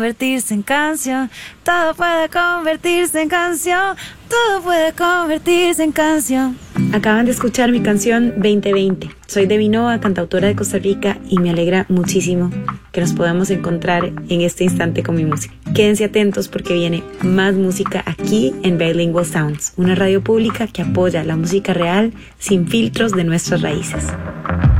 Convertirse en canción, todo puede convertirse en canción, todo puede convertirse en canción. Acaban de escuchar mi canción 2020. Soy Debbie Nova, cantautora de Costa Rica, y me alegra muchísimo que nos podamos encontrar en este instante con mi música. Quédense atentos porque viene más música aquí en Bilingual Sounds, una radio pública que apoya la música real sin filtros de nuestras raíces.